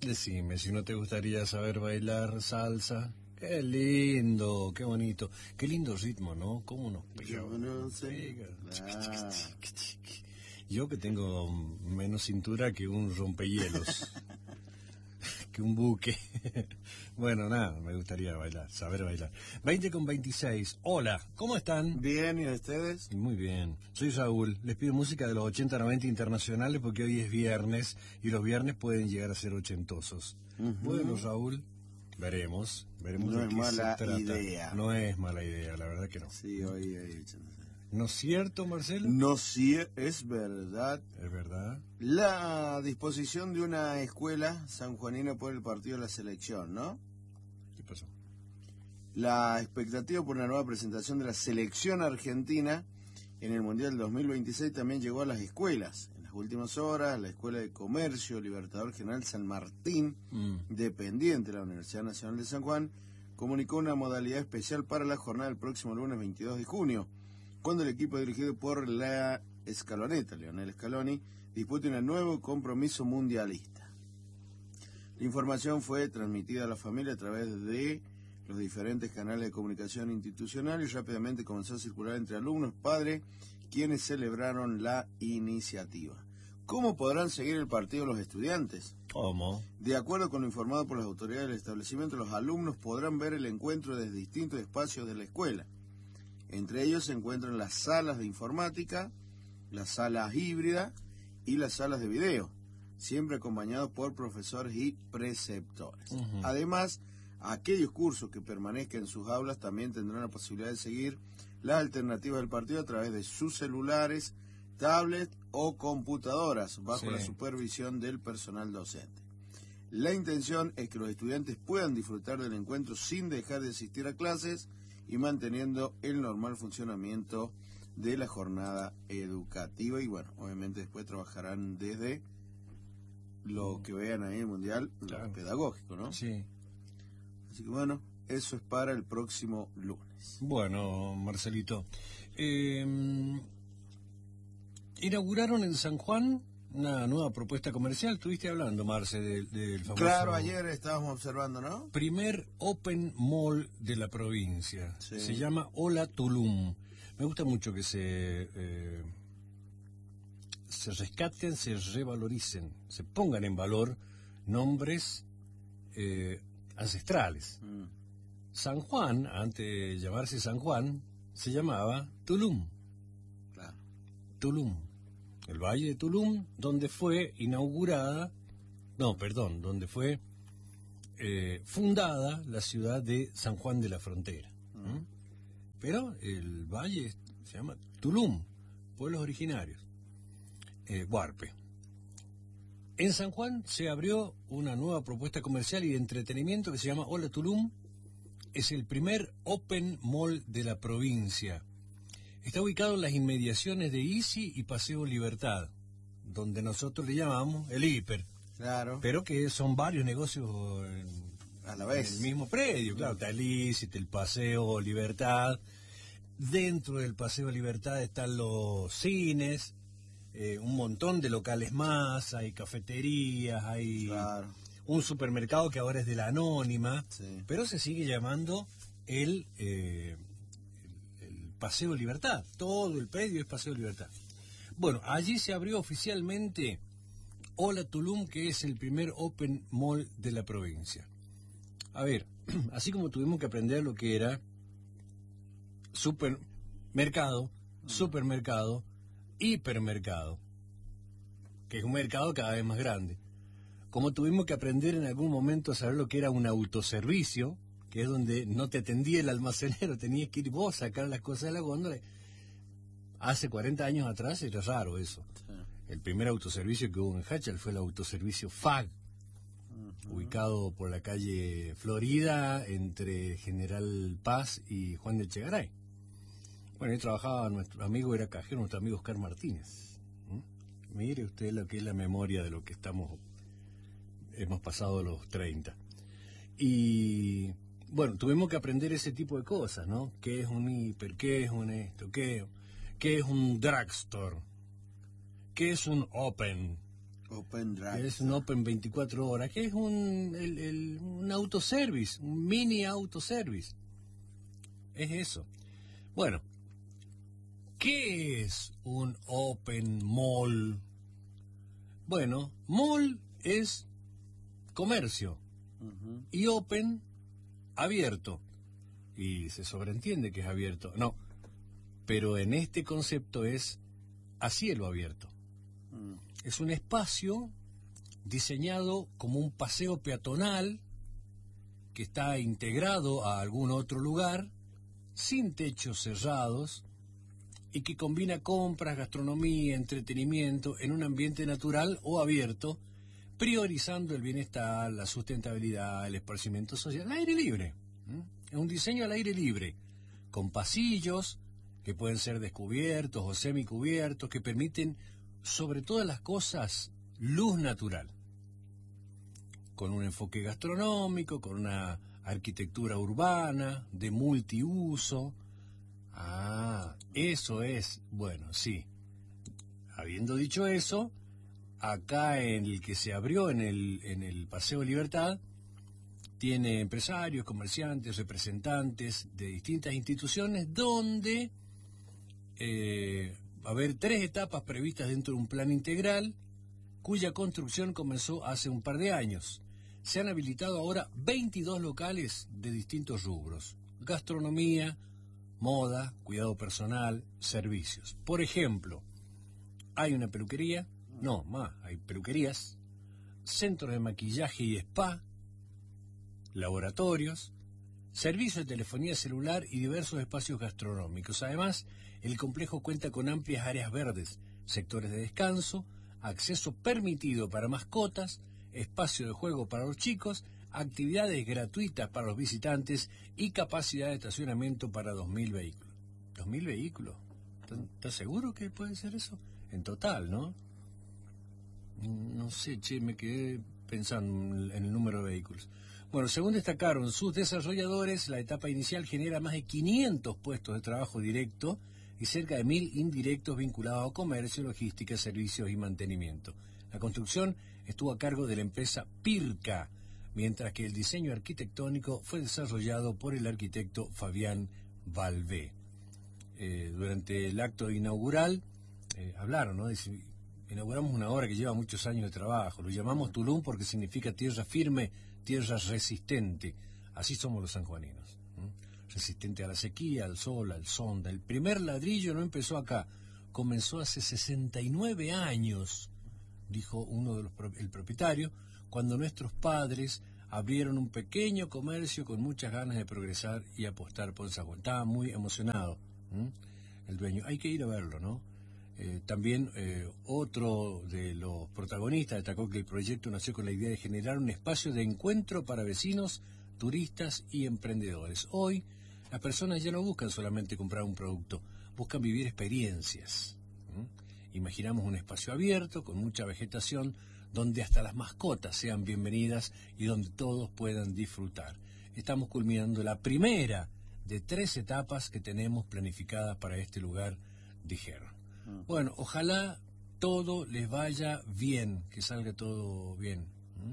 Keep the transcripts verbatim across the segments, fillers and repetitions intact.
Decime si no te gustaría saber bailar salsa. Qué lindo, qué bonito. Qué lindo ritmo, ¿no? ¿Cómo nos pega? Yo no sé. Ah. Yo que tengo menos cintura que un rompehielos. Que un buque. Bueno, nada, me gustaría bailar, saber bailar. veinte con veintiséis. Hola, ¿cómo están? Bien, ¿y ustedes? Muy bien. Soy Saúl. Les pido música de los ochenta noventa internacionales porque hoy es viernes y los viernes pueden llegar a ser ochentosos. Uh-huh. Bueno, Raúl, veremos. Veremos no de es qué mala se trata. idea. No es mala idea, la verdad que no. Sí, hoy he dicho. ¿No es cierto, Marcelo? No, sí, es verdad. Es verdad. La disposición de una escuela sanjuanina por el partido de la selección, ¿no? ¿Qué pasó? La expectativa por una nueva presentación de la selección argentina en el Mundial dos mil veintiséis también llegó a las escuelas. En las últimas horas, la Escuela de Comercio Libertador General San Martín, mm. dependiente de la Universidad Nacional de San Juan, comunicó una modalidad especial para la jornada del próximo lunes veintidós de junio, cuando el equipo dirigido por la escaloneta, Lionel Scaloni, dispute un nuevo compromiso mundialista. La información fue transmitida a la familia a través de los diferentes canales de comunicación institucional y rápidamente comenzó a circular entre alumnos, padres, quienes celebraron la iniciativa. ¿Cómo podrán seguir el partido los estudiantes? ¿Cómo? De acuerdo con lo informado por las autoridades del establecimiento, los alumnos podrán ver el encuentro desde distintos espacios de la escuela. Entre ellos se encuentran las salas de informática, las salas híbridas y las salas de video, siempre acompañados por profesores y preceptores. Uh-huh. Además, aquellos cursos que permanezcan en sus aulas también tendrán la posibilidad de seguir las alternativas del partido a través de sus celulares, tablets o computadoras, bajo sí. la supervisión del personal docente. La intención es que los estudiantes puedan disfrutar del encuentro sin dejar de asistir a clases y manteniendo el normal funcionamiento de la jornada educativa. Y bueno, obviamente después trabajarán desde lo que vean ahí en el Mundial, claro. lo pedagógico, ¿no? Sí. Así que bueno, eso es para el próximo lunes. Bueno, Marcelito, eh, inauguraron en San Juan una nueva propuesta comercial. Estuviste hablando, Marce, del, del famoso... Claro, ayer estábamos observando, ¿no? Primer Open Mall de la provincia. Sí. Se llama Hola Tulum. Me gusta mucho que se eh, se rescaten, se revaloricen, se pongan en valor nombres eh, ancestrales. Mm. San Juan, antes de llamarse San Juan, se llamaba Tulum. Claro. Tulum. El Valle de Tulum, donde fue inaugurada, no, perdón, donde fue eh, fundada la ciudad de San Juan de la Frontera. ¿Mm? Pero el valle se llama Tulum, pueblos originarios, eh, Huarpe. En San Juan se abrió una nueva propuesta comercial y de entretenimiento que se llama Hola Tulum. Es el primer Open Mall de la provincia. Está ubicado en las inmediaciones de Isi y Paseo Libertad, donde nosotros le llamamos el hiper. Claro. Pero que son varios negocios en, a la vez. En el mismo predio. Claro, está el Isi, está el Paseo Libertad. Dentro del Paseo Libertad están los cines, eh, un montón de locales más, hay cafeterías, hay claro. un supermercado que ahora es de la Anónima, sí. pero se sigue llamando el... Eh, Paseo Libertad, todo el predio es Paseo Libertad. Bueno, allí se abrió oficialmente Hola Tulum, que es el primer Open Mall de la provincia. A ver, así como tuvimos que aprender lo que era supermercado, supermercado, hipermercado, que es un mercado cada vez más grande. Como tuvimos que aprender en algún momento a saber lo que era un autoservicio, que es donde no te atendía el almacenero, tenías que ir vos a sacar las cosas de la góndola. Hace cuarenta años atrás era raro eso. Sí. El primer autoservicio que hubo en Hachal fue el autoservicio F A G, uh-huh. ubicado por la calle Florida, entre General Paz y Juan de Echegaray. Bueno, ahí trabajaba nuestro amigo, era cajero, nuestro amigo Oscar Martínez. ¿Mm? Mire usted lo que es la memoria de lo que estamos, hemos pasado los treinta. Y... bueno, tuvimos que aprender ese tipo de cosas, ¿no? ¿Qué es un hiper? ¿Qué es un esto? ¿Qué, qué es un drugstore? ¿Qué es un open? Open Drive. Que es un Open veinticuatro horas, que es un, el, el, un autoservice, un mini autoservice. Es eso. Bueno, ¿qué es un Open Mall? Bueno, mall es comercio. Uh-huh. Y open, abierto. Y se sobreentiende que es abierto. No, pero en este concepto es a cielo abierto. Uh-huh. Es un espacio diseñado como un paseo peatonal que está integrado a algún otro lugar, sin techos cerrados, y que combina compras, gastronomía, entretenimiento en un ambiente natural o abierto, priorizando el bienestar, la sustentabilidad, el esparcimiento social, al aire libre. ¿Mm? Es un diseño al aire libre, con pasillos que pueden ser descubiertos o semicubiertos, que permiten, sobre todas las cosas, luz natural, con un enfoque gastronómico, con una arquitectura urbana, de multiuso. Ah, eso es, bueno, sí. Habiendo dicho eso, acá en el que se abrió en el, en el Paseo Libertad, tiene empresarios, comerciantes, representantes de distintas instituciones, donde eh, va a haber tres etapas previstas dentro de un plan integral, cuya construcción comenzó hace un par de años. Se han habilitado ahora veintidós locales de distintos rubros: gastronomía, moda, cuidado personal, servicios. Por ejemplo, hay una peluquería, no, más, hay peluquerías, centros de maquillaje y spa, laboratorios, servicios de telefonía celular y diversos espacios gastronómicos. Además, el complejo cuenta con amplias áreas verdes, sectores de descanso, acceso permitido para mascotas, espacio de juego para los chicos, actividades gratuitas para los visitantes y capacidad de estacionamiento para dos mil vehículos. ¿dos mil vehículos? ¿Estás seguro que puede ser eso? En total, ¿no? No sé, che, me quedé pensando en el número de vehículos. Bueno, según destacaron sus desarrolladores, la etapa inicial genera más de quinientos puestos de trabajo directo y cerca de mil indirectos vinculados a comercio, logística, servicios y mantenimiento. La construcción estuvo a cargo de la empresa Pirca, mientras que el diseño arquitectónico fue desarrollado por el arquitecto Fabián Valvé. Eh, durante el acto inaugural eh, hablaron, ¿no? Dice, inauguramos una obra que lleva muchos años de trabajo. Lo llamamos Tulum porque significa tierra firme, tierra resistente. Así somos los sanjuaninos. ¿Mm? Resistente a la sequía, al sol, al sonda. El primer ladrillo no empezó acá, comenzó hace sesenta y nueve años, dijo uno de los el propietario, cuando nuestros padres abrieron un pequeño comercio con muchas ganas de progresar y apostar por San Juan. Estaba muy emocionado, ¿m? el dueño. Hay que ir a verlo, ¿no? Eh, también eh, otro de los protagonistas destacó que el proyecto nació con la idea de generar un espacio de encuentro para vecinos, turistas y emprendedores. Hoy, las personas ya no buscan solamente comprar un producto, buscan vivir experiencias. ¿m? Imaginamos un espacio abierto, con mucha vegetación, donde hasta las mascotas sean bienvenidas y donde todos puedan disfrutar. Estamos culminando la primera de tres etapas que tenemos planificadas para este lugar, dijeron. Uh-huh. Bueno, ojalá todo les vaya bien, que salga todo bien. ¿Mm?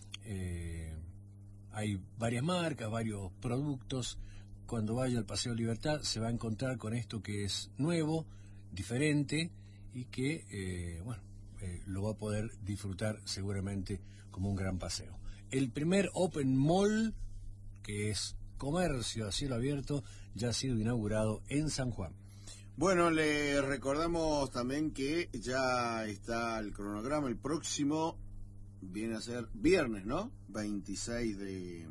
Eh, hay varias marcas, varios productos. Cuando vaya al Paseo Libertad se va a encontrar con esto que es nuevo, diferente y que, eh, bueno, Eh, lo va a poder disfrutar seguramente como un gran paseo. El primer Open Mall, que es comercio a cielo abierto, ya ha sido inaugurado en San Juan. Bueno, le recordamos también que ya está el cronograma. El próximo viene a ser viernes, ¿no? veintiséis de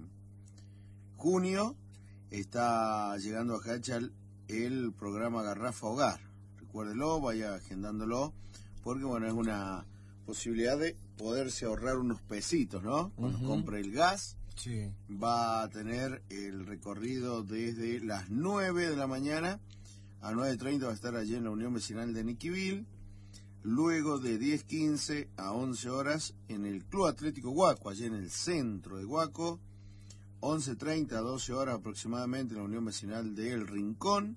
junio. Está llegando a Hachal el programa Garrafa Hogar. Recuérdelo, vaya agendándolo, porque bueno, es una posibilidad de poderse ahorrar unos pesitos, ¿no? Cuando uh-huh. compre el gas, sí. Va a tener el recorrido desde las nueve de la mañana a nueve treinta, va a estar allí en la Unión Vecinal de Niquivil, luego de diez quince a once horas en el Club Atlético Huaco, allí en el centro de Huaco, once treinta a doce horas aproximadamente en la Unión Vecinal de El Rincón,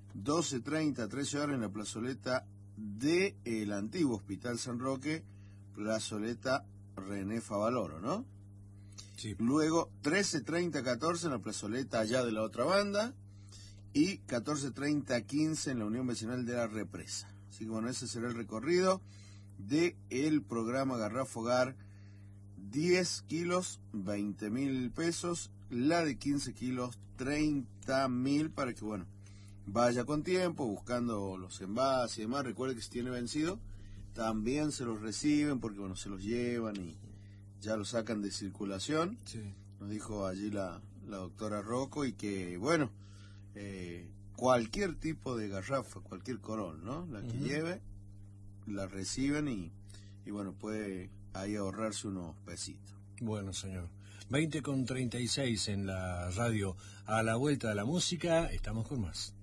doce treinta a trece horas en la plazoleta del antiguo Hospital San Roque, plazoleta René Favaloro, ¿no? Sí. Luego trece treinta catorce en la plazoleta allá de la otra banda y catorce treinta quince en la Unión Vecinal de la Represa. Así que bueno, ese será el recorrido de el programa Garrafa Hogar. diez kilos, veinte mil pesos, la de quince kilos, treinta mil, para que bueno, vaya con tiempo buscando los envases y demás. Recuerde que si tiene vencido también se los reciben porque bueno, se los llevan y ya lo sacan de circulación. Sí. Nos dijo allí la, la doctora Rocco, y que bueno, eh, cualquier tipo de garrafa, cualquier corol, ¿no? La que uh-huh. lleve, la reciben y, y bueno, puede ahí ahorrarse unos pesitos. Bueno, señor. veinte con treinta y seis en la radio. A la vuelta de la música, estamos con más.